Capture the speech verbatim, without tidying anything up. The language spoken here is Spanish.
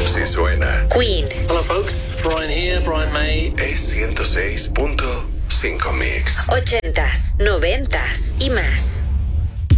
Así suena Queen. Hello folks, Brian here, Brian May. Es ciento seis punto cinco Mix. Ochentas, noventas y más.